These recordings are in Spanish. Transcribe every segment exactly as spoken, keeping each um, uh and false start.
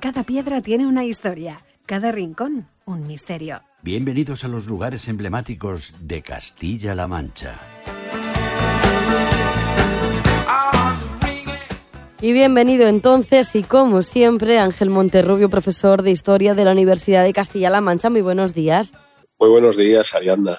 Cada piedra tiene una historia, cada rincón un misterio. Bienvenidos a los lugares emblemáticos de Castilla-La Mancha. Y bienvenido entonces, y como siempre, Ángel Monterrubio, profesor de Historia de la Universidad de Castilla-La Mancha. Muy buenos días. Muy buenos días, Ariadna.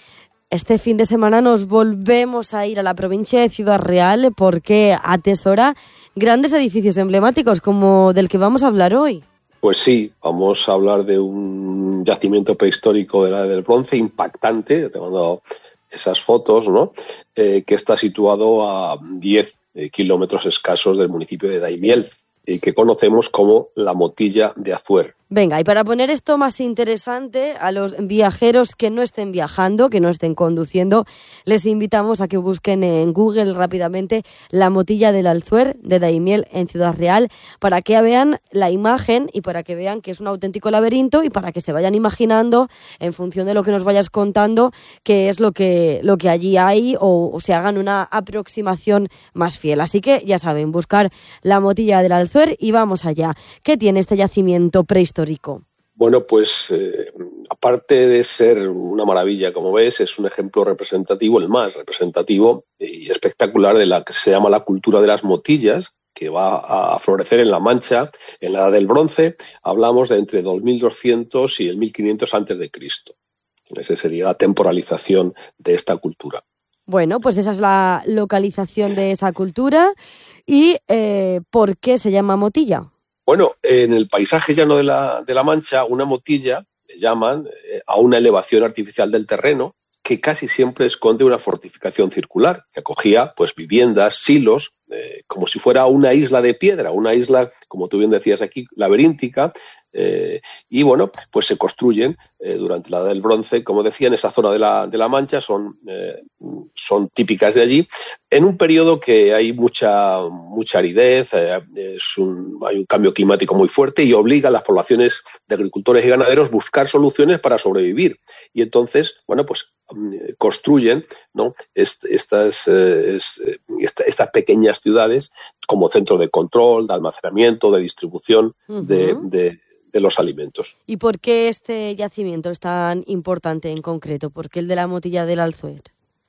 Este fin de semana nos volvemos a ir a la provincia de Ciudad Real porque atesora grandes edificios emblemáticos como del que vamos a hablar hoy. Pues sí, vamos a hablar de un yacimiento prehistórico de la Edad del Bronce impactante, te he mandado esas fotos, ¿no? Eh, que está situado a diez eh, kilómetros escasos del municipio de Daimiel, y que conocemos como la Motilla de Azuer. Venga, y para poner esto más interesante, a los viajeros que no estén viajando, que no estén conduciendo, les invitamos a que busquen en Google rápidamente la Motilla del Azuer de Daimiel en Ciudad Real, para que vean la imagen y para que vean que es un auténtico laberinto y para que se vayan imaginando, en función de lo que nos vayas contando, qué es lo que, lo que allí hay o, o se hagan una aproximación más fiel. Así que ya saben, buscar la Motilla del Azuer y vamos allá. ¿Qué tiene este yacimiento prehistórico? Bueno, pues eh, aparte de ser una maravilla, como ves, es un ejemplo representativo, el más representativo y espectacular de la que se llama la cultura de las motillas, que va a florecer en La Mancha en la Edad del Bronce. Hablamos de entre dos mil doscientos y el mil quinientos antes de Cristo. Esa sería la temporalización de esta cultura. Bueno, pues esa es la localización de esa cultura. ¿Y eh, por qué se llama motilla? Bueno, en el paisaje llano de la, de la Mancha, una motilla le llaman eh, a una elevación artificial del terreno que casi siempre esconde una fortificación circular que acogía pues viviendas, silos, eh, como si fuera una isla de piedra, una isla, como tú bien decías aquí, laberíntica. Eh, y bueno, pues se construyen eh, durante la Edad del Bronce, como decía, en esa zona de la, de la Mancha, son, eh, son típicas de allí, en un periodo que hay mucha, mucha aridez, eh, es un, hay un cambio climático muy fuerte y obliga a las poblaciones de agricultores y ganaderos a buscar soluciones para sobrevivir. Y entonces, bueno, pues construyen, ¿no? Est, estas, eh, est, esta, estas pequeñas ciudades como centro de control, de almacenamiento, de distribución uh-huh. de, de de los alimentos. ¿Y por qué este yacimiento es tan importante en concreto? ¿Por qué el de la Motilla del Azuer?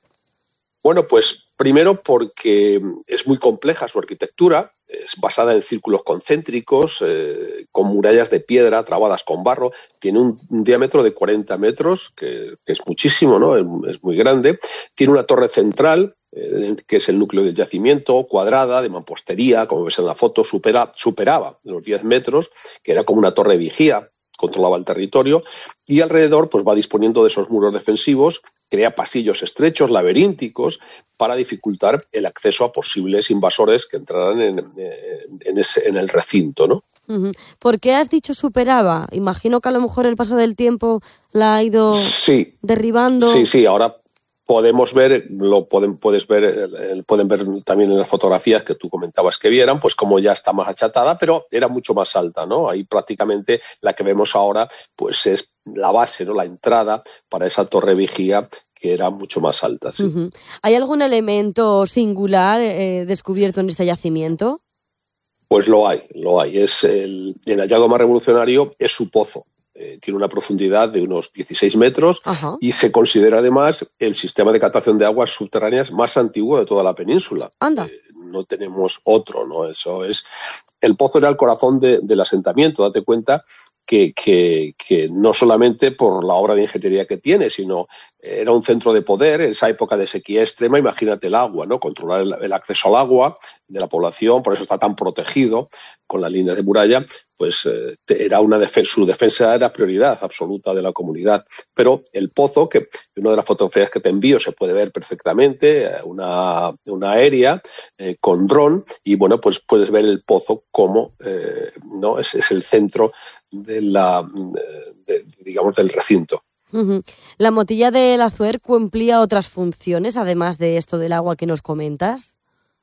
Bueno, pues primero porque es muy compleja su arquitectura, es basada en círculos concéntricos, eh, con murallas de piedra trabadas con barro, tiene un, un diámetro de cuarenta metros, que, que es muchísimo, ¿no? Es, es muy grande, tiene una torre central, eh, que es el núcleo del yacimiento, cuadrada, de mampostería, como ves en la foto, supera, superaba los diez metros, que era como una torre vigía, controlaba el territorio, y alrededor pues va disponiendo de esos muros defensivos, crea pasillos estrechos, laberínticos, para dificultar el acceso a posibles invasores que entraran en, en, en, ese, en el recinto, ¿no? Uh-huh. ¿Por qué has dicho superaba? Imagino que a lo mejor el paso del tiempo la ha ido sí. derribando. Sí, sí, ahora podemos ver, lo pueden, puedes ver, pueden ver también en las fotografías que tú comentabas que vieran, pues como ya está más achatada, pero era mucho más alta, ¿no? Ahí prácticamente la que vemos ahora, pues es la base, ¿no? La entrada para esa torre vigía que era mucho más alta, sí. Uh-huh. ¿Hay algún elemento singular eh, descubierto en este yacimiento? Pues lo hay, lo hay. Es el, el hallazgo más revolucionario es su pozo. Eh, tiene una profundidad de unos dieciséis metros uh-huh. y se considera además el sistema de captación de aguas subterráneas más antiguo de toda la península. Anda. Eh, no tenemos otro, ¿no? Eso es. El pozo era el corazón de, del asentamiento. Date cuenta que, que, que no solamente por la obra de ingeniería que tiene, sino era un centro de poder en esa época de sequía extrema. Imagínate el agua, ¿no? Controlar el, el acceso al agua de la población, por eso está tan protegido con la línea de muralla. Pues eh, era una defensa, su defensa era prioridad absoluta de la comunidad. Pero el pozo, que en una de las fotografías que te envío se puede ver perfectamente, una, una aérea eh, con dron, y bueno, pues puedes ver el pozo como eh, no es, es el centro de la, de, digamos, del recinto. Uh-huh. La Motilla del Azuer cumplía otras funciones, además de esto del agua que nos comentas.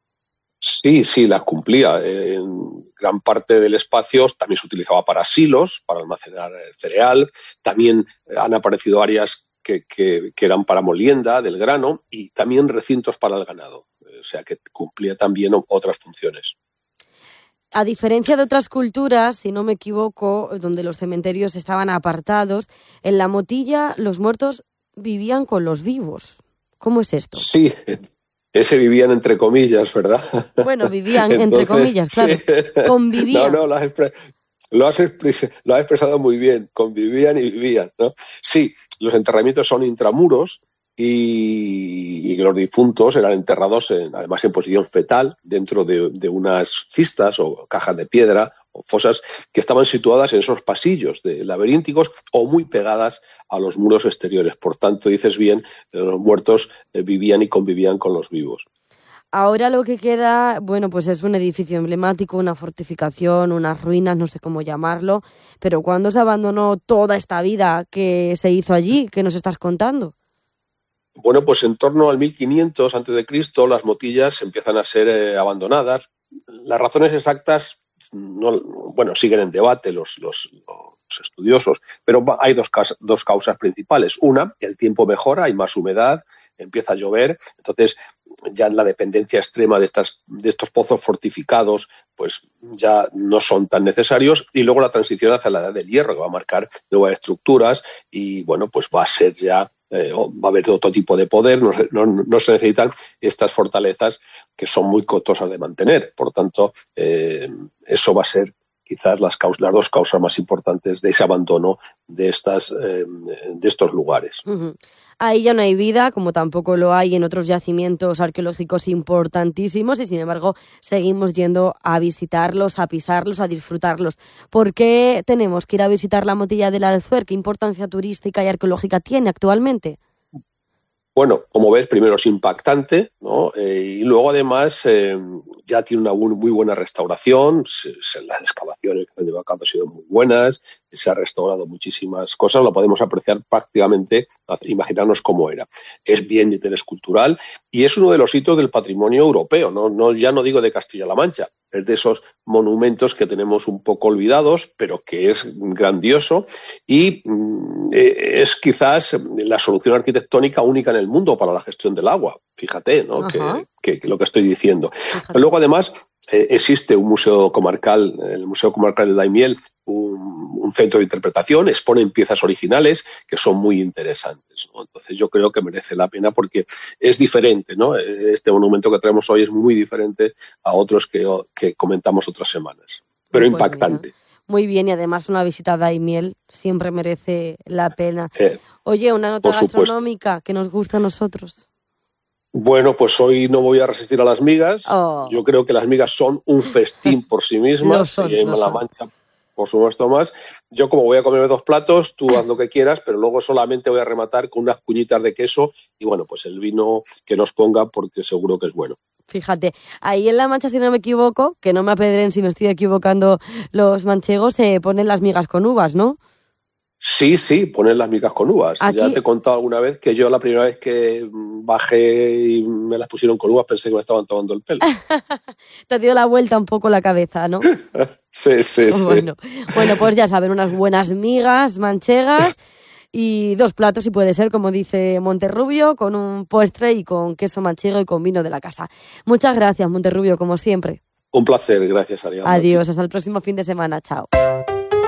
Sí, sí, las cumplía. En gran parte del espacio también se utilizaba para silos, para almacenar cereal. También han aparecido áreas que, que, que eran para molienda del grano y también recintos para el ganado. O sea, que cumplía también otras funciones. A diferencia de otras culturas, si no me equivoco, donde los cementerios estaban apartados, en la Motilla los muertos vivían con los vivos. ¿Cómo es esto? Sí, ese vivían entre comillas, ¿verdad? Bueno, vivían Entonces, entre comillas, claro. Sí. Convivían. No, no, lo has, expre- lo, has expres- lo has expresado muy bien. Convivían y vivían, ¿no? Sí, los enterramientos son intramuros y, y los difuntos eran enterrados, en, además en posición fetal, dentro de, de unas cistas o cajas de piedra o fosas que estaban situadas en esos pasillos de laberínticos o muy pegadas a los muros exteriores. Por tanto, dices bien, los muertos eh, vivían y convivían con los vivos. Ahora lo que queda, bueno, pues es un edificio emblemático, una fortificación, unas ruinas, no sé cómo llamarlo, pero ¿cuándo se abandonó toda esta vida que se hizo allí? ¿Qué nos estás contando? Bueno, pues en torno al mil quinientos antes de Cristo las motillas empiezan a ser eh, abandonadas. Las razones exactas no, bueno, siguen en debate los, los, los estudiosos, pero hay dos, dos causas principales. Una, el tiempo mejora, hay más humedad, empieza a llover, entonces ya la dependencia extrema de, estas, de estos pozos fortificados pues ya no son tan necesarios, y luego la transición hacia la edad del hierro, que va a marcar nuevas estructuras y bueno, pues va a ser ya Eh, va a haber otro tipo de poder, no, no, no se necesitan estas fortalezas que son muy costosas de mantener. Por tanto, eh, eso va a ser quizás las, causas, las dos causas más importantes de ese abandono de, estas, eh, de estos lugares. Uh-huh. Ahí ya no hay vida, como tampoco lo hay en otros yacimientos arqueológicos importantísimos, y sin embargo seguimos yendo a visitarlos, a pisarlos, a disfrutarlos. ¿Por qué tenemos que ir a visitar la Motilla del Alzuer? ¿Qué importancia turística y arqueológica tiene actualmente? Bueno, como ves, primero es impactante, ¿no? Eh, y luego además eh, ya tiene una muy buena restauración, se, se, las excavaciones que han llevado a cabo han sido muy buenas, se ha restaurado muchísimas cosas, lo podemos apreciar prácticamente, imaginarnos cómo era. Es bien de interés cultural y es uno de los hitos del patrimonio europeo, no, no ya no digo de Castilla-La Mancha, es de esos monumentos que tenemos un poco olvidados, pero que es grandioso y mm, es quizás la solución arquitectónica única en el mundo para la gestión del agua. Fíjate, ¿no? Que, que, que lo que estoy diciendo. Luego, además, eh, existe un museo comarcal, el Museo Comarcal de Daimiel, un, un centro de interpretación, exponen piezas originales que son muy interesantes, ¿no? Entonces yo creo que merece la pena porque es diferente, ¿no? Este monumento que traemos hoy es muy diferente a otros que, que comentamos otras semanas, pero pues impactante. Mira. Muy bien, y además una visita a Daimiel siempre merece la pena. Eh, Oye, una nota gastronómica que nos gusta a nosotros. Bueno, pues hoy no voy a resistir a las migas. Oh. Yo creo que las migas son un festín por sí mismas. Lo son, y en lo La son. Mancha, por supuesto, más. Yo, como voy a comerme dos platos, tú haz lo que quieras, pero luego solamente voy a rematar con unas cuñitas de queso y, bueno, pues el vino que nos ponga porque seguro que es bueno. Fíjate, ahí en La Mancha, si no me equivoco, que no me apedren si me estoy equivocando los manchegos, se eh, ponen las migas con uvas, ¿no? Sí, sí, ponen las migas con uvas. Aquí... Ya te he contado alguna vez que yo la primera vez que bajé y me las pusieron con uvas pensé que me estaban tomando el pelo. Te dio la vuelta un poco la cabeza, ¿no? Sí, sí, sí. Bueno, bueno, pues ya saben, unas buenas migas manchegas y dos platos, si puede ser, como dice Monterrubio, con un postre y con queso manchego y con vino de la casa. Muchas gracias, Monterrubio, como siempre. Un placer, gracias, Ariadna. Adiós, hasta el próximo fin de semana. Chao.